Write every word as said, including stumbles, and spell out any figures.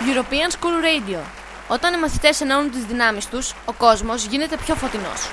European School Radio. Όταν οι μαθητές ενώνουν τις δυνάμεις τους, ο κόσμος γίνεται πιο φωτεινός.